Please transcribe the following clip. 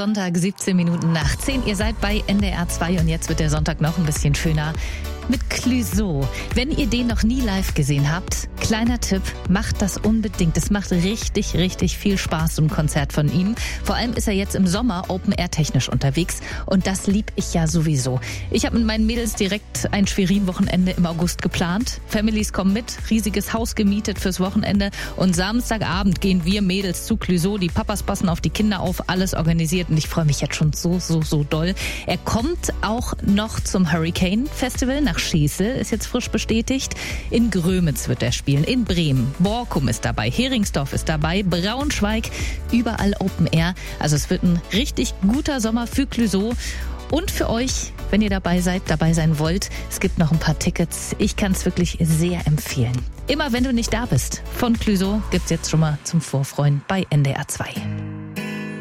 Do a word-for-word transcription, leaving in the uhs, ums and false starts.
Sonntag, siebzehn Minuten nach zehn. Ihr seid bei N D R zwei und jetzt wird der Sonntag noch ein bisschen schöner mit Clouseau. Wenn ihr den noch nie live gesehen habt, kleiner Tipp, macht das unbedingt. Es macht richtig, richtig viel Spaß, so ein Konzert von ihm. Vor allem ist er jetzt im Sommer Open-Air-technisch unterwegs und das lieb ich ja sowieso. Ich habe mit meinen Mädels direkt ein Schwerin-Wochenende im August geplant. Families kommen mit, riesiges Haus gemietet fürs Wochenende und Samstagabend gehen wir Mädels zu Clouseau. Die Papas passen auf die Kinder auf, alles organisiert und ich freue mich jetzt schon so, so, so doll. Er kommt auch noch zum Hurricane Festival nach Schesel, ist jetzt frisch bestätigt. In Grömitz wird er spielen, in Bremen. Borkum ist dabei, Heringsdorf ist dabei, Braunschweig, überall Open Air. Also es wird ein richtig guter Sommer für Clouseau. Und für euch, wenn ihr dabei seid, dabei sein wollt, es gibt noch ein paar Tickets. Ich kann es wirklich sehr empfehlen. Immer wenn du nicht da bist, von Clouseau gibt's jetzt schon mal zum Vorfreuen bei N D R zwei.